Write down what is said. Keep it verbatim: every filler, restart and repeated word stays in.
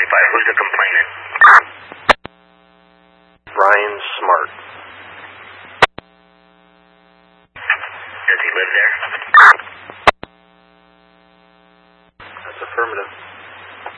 five. Who's the complainant? Ryan Smart. Does he live there? That's affirmative.